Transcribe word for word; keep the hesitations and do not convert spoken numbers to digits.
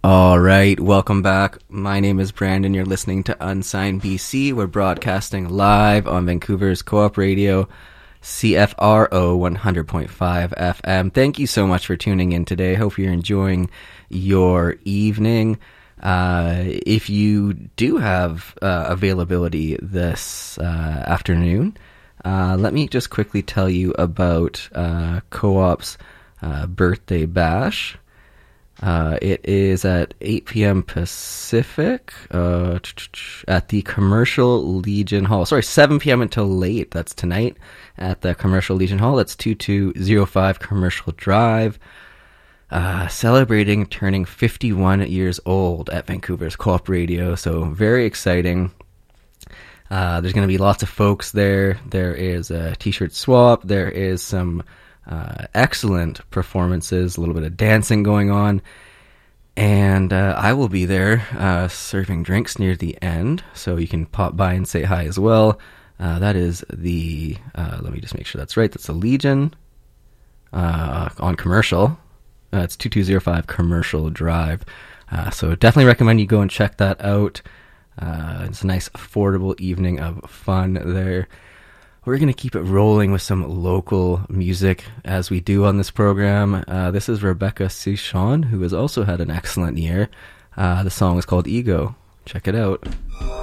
All right, welcome back. My name is Brandon. You're listening to Unsigned B C. We're broadcasting live on Vancouver's Co-op Radio, C F R O one hundred point five F M. Thank you so much for tuning in today. Hope you're enjoying your evening. Uh, if you do have uh, availability this uh, afternoon, uh, let me just quickly tell you about uh, Co-op's uh, birthday bash. Uh, it is at eight p.m. Pacific uh, at the Commercial Legion Hall. Sorry, seven p.m. until late. That's tonight at the Commercial Legion Hall. That's two two zero five Commercial Drive. Uh, celebrating turning fifty-one years old at Vancouver's Co-op Radio. So very exciting. Uh, there's going to be lots of folks there. There is a t-shirt swap. There is some Uh, excellent performances, a little bit of dancing going on, and uh, I will be there uh, serving drinks near the end, so you can pop by and say hi as well. Uh, that is the, uh, let me just make sure that's right, that's the Legion uh, on Commercial. Uh, it's two two zero five Commercial Drive, uh, so definitely recommend you go and check that out. Uh, it's a nice affordable evening of fun there. We're going to keep it rolling with some local music as we do on this program. Uh, this is Rebecca Souchon, who has also had an excellent year. Uh, the song is called Ego. Check it out.